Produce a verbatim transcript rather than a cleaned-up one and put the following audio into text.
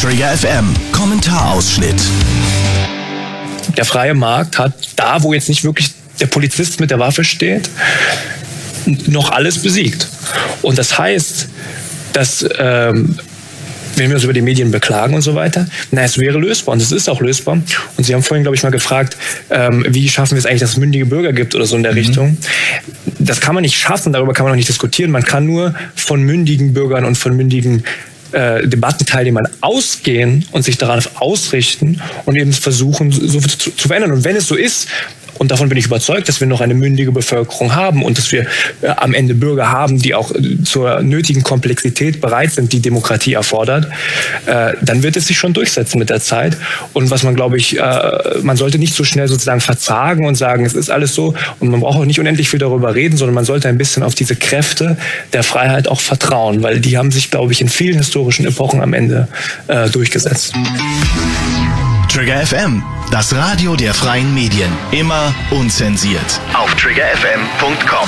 Trigger F M, Kommentarausschnitt. Der freie Markt hat da, wo jetzt nicht wirklich der Polizist mit der Waffe steht, noch alles besiegt. Und das heißt, dass ähm, wenn wir uns über die Medien beklagen und so weiter, na, es wäre lösbar und es ist auch lösbar. Und Sie haben vorhin, glaube ich, mal gefragt, ähm, wie schaffen wir es eigentlich, dass es mündige Bürger gibt oder so in der mhm. Richtung. Das kann man nicht schaffen, darüber kann man auch nicht diskutieren. Man kann nur von mündigen Bürgern und von mündigen äh, Debattenteilnehmern ausgehen und sich daran ausrichten und eben versuchen, so zu, zu verändern. Und wenn es so ist, und davon bin ich überzeugt, dass wir noch eine mündige Bevölkerung haben und dass wir äh, am Ende Bürger haben, die auch äh, zur nötigen Komplexität bereit sind, die Demokratie erfordert, äh, dann wird es sich schon durchsetzen mit der Zeit. Und was man, glaube ich, äh, man sollte nicht so schnell sozusagen verzagen und sagen, es ist alles so. Und man braucht auch nicht unendlich viel darüber reden, sondern man sollte ein bisschen auf diese Kräfte der Freiheit auch vertrauen, weil die haben sich, glaube ich, in vielen historischen Epochen am Ende äh, durchgesetzt. Trigger F M, das Radio der freien Medien. Immer unzensiert. Auf trigger f m punkt com.